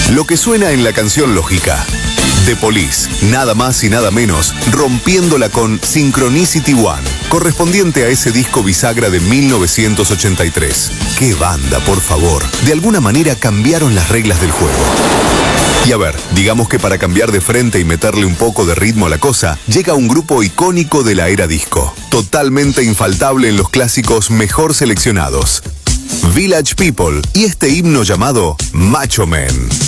Lo que suena en la canción Lógica. The Police, nada más y nada menos, rompiéndola con Synchronicity One, correspondiente a ese disco bisagra de 1983. ¡Qué banda, por favor! De alguna manera cambiaron las reglas del juego. Y a ver, digamos que para cambiar de frente y meterle un poco de ritmo a la cosa, llega un grupo icónico de la era disco, totalmente infaltable en los clásicos mejor seleccionados. Village People y este himno llamado Macho Man.